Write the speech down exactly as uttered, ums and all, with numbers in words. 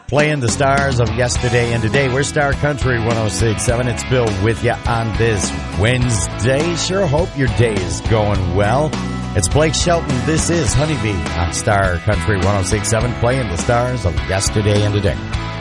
Playing the stars of yesterday and today. We're Star Country one oh six point seven. It's Bill with you on this Wednesday. Sure hope your day is going well. It's Blake Shelton. This is Honeybee on Star Country one oh six point seven. Playing the stars of yesterday and today.